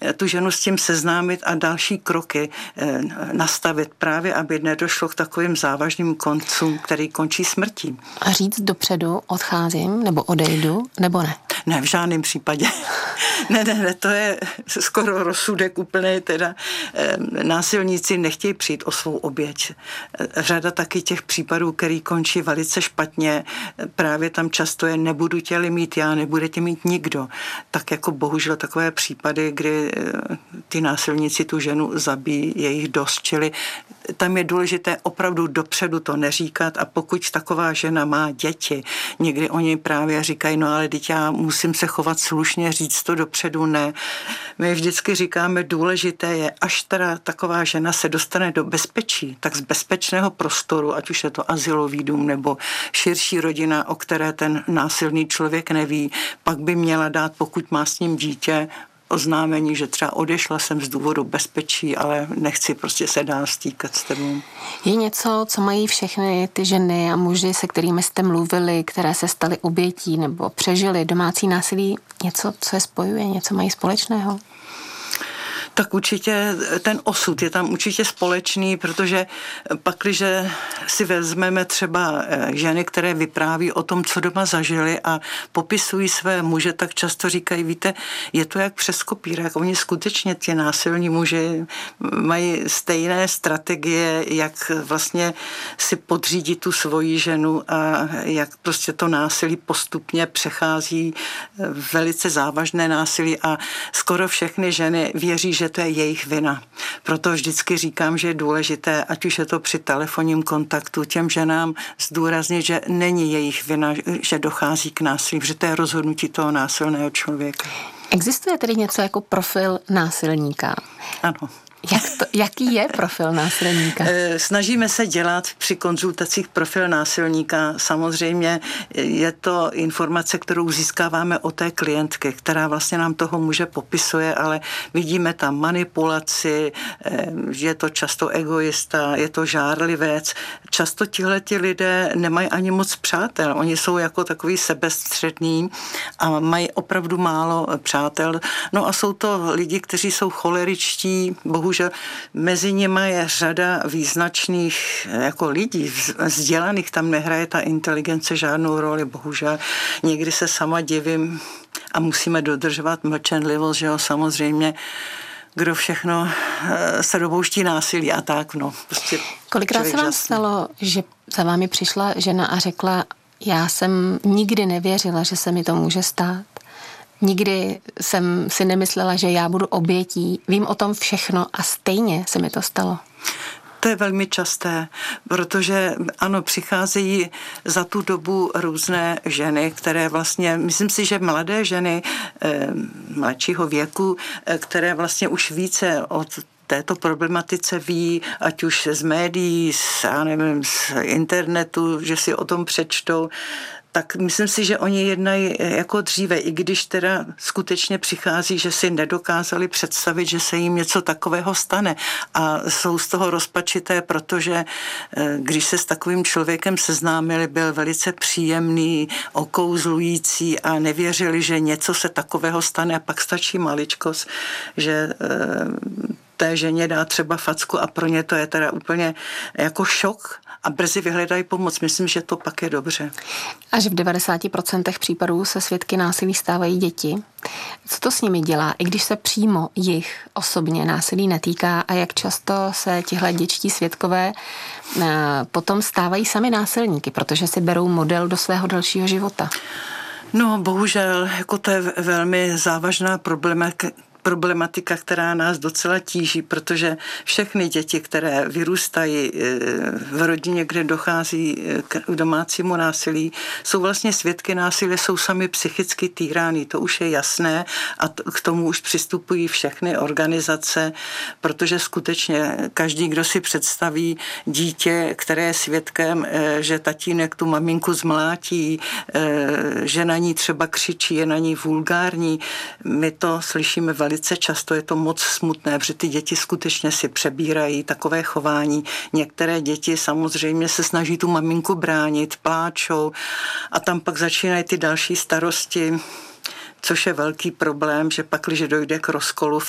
tu ženu s tím seznámit a další kroky nastavit právě, aby nedošlo k takovým závažným koncům, který končí smrtí. A říct dopředu odcházím nebo odejdu, nebo ne? Ne, v žádném případě. Ne, to je skoro rozsudek úplně, teda násilníci nechtějí přijít o svou oběť. Řada taky těch případů, který končí velice špatně, právě tam často je nebudu tě mít já, nebude tě mít nikdo. Tak jako bohužel takové případy, kdy ty násilníci tu ženu zabíjí, je jich dost, čili tam je důležité opravdu dopředu to neříkat a pokud taková žena má děti, někdy oni právě říkají, no ale teď já musím se chovat slušně, říct to dopředu, ne. My vždycky říkáme, důležité je, až teda taková žena se dostane do bezpečí, tak z bezpečného prostoru, ať už je to azylový dům nebo širší rodina, o které ten násilný člověk neví, pak by měla dát, pokud má s ním dítě, oznámení, že třeba odešla jsem z důvodu bezpečí, ale nechci prostě se dál stýkat s tebou. Je něco, co mají všechny ty ženy a muži, se kterými jste mluvili, které se staly obětí nebo přežili domácí násilí, něco, co je spojuje, něco mají společného? Tak určitě ten osud je tam určitě společný, protože pakliže si vezmeme třeba ženy, které vypráví o tom, co doma zažili a popisují své muže, tak často říkají, víte, je to jak přes kopírák. Oni skutečně ti násilní muži mají stejné strategie, jak vlastně si podřídit tu svoji ženu a jak prostě to násilí postupně přechází velice závažné násilí a skoro všechny ženy věří, že to je jejich vina. Proto vždycky říkám, že je důležité, ať už je to při telefonním kontaktu, těm ženám zdůraznit, že není jejich vina, že dochází k násilí, že to je rozhodnutí toho násilného člověka. Existuje tedy něco jako profil násilníka? Ano. Jaký je profil násilníka? Snažíme se dělat při konzultacích profil násilníka. Samozřejmě je to informace, kterou získáváme od té klientky, která vlastně nám toho muže popisuje, ale vidíme tam manipulaci, že je to často egoista, je to žárlivec. Často tihleti lidé nemají ani moc přátel. Oni jsou jako takový sebestřední a mají opravdu málo přátel. No a jsou to lidi, kteří jsou choleričtí, bohužel mezi nimi je řada význačných jako lidí, vzdělaných, tam nehraje ta inteligence žádnou roli, bohužel. Někdy se sama divím a musíme dodržovat mlčenlivost, že jo, samozřejmě, kdo všechno se dopouští násilí a tak, no. Prostě kolikrát se vám stalo, že za vámi přišla žena a řekla, já jsem nikdy nevěřila, že se mi to může stát. Nikdy jsem si nemyslela, že já budu obětí. Vím o tom všechno a stejně se mi to stalo. To je velmi časté, protože ano, přicházejí za tu dobu různé ženy, které vlastně, myslím si, že mladé ženy mladšího věku, které vlastně už více od této problematice ví, ať už z médií, z internetu, že si o tom přečtou, tak myslím si, že oni jednají jako dříve, i když teda skutečně přichází, že si nedokázali představit, že se jim něco takového stane a jsou z toho rozpačité, protože když se s takovým člověkem seznámili, byl velice příjemný, okouzlující a nevěřili, že něco se takového stane a pak stačí maličkost, že té ženě dá třeba facku a pro ně to je teda úplně jako šok a brzy vyhledají pomoc. Myslím, že to pak je dobře. Až v 90% případů se svědky násilí stávají děti. Co to s nimi dělá, i když se přímo jich osobně násilí netýká a jak často se tihle dětští svědkové potom stávají sami násilníky, protože si berou model do svého dalšího života? No, bohužel, jako to je velmi závažná problematika, která nás docela tíží, protože všechny děti, které vyrůstají v rodině, kde dochází k domácímu násilí, jsou vlastně svědky násilí, jsou sami psychicky týrány. To už je jasné a k tomu už přistupují všechny organizace, protože skutečně každý, kdo si představí dítě, které je svědkem, že tatínek tu maminku zmlátí, že na ní třeba křičí, je na ní vulgární, my to slyšíme velice často, je to moc smutné, protože ty děti skutečně si přebírají takové chování. Některé děti samozřejmě se snaží tu maminku bránit, pláčou a tam pak začínají ty další starosti, což je velký problém, že pak, když dojde k rozkolu v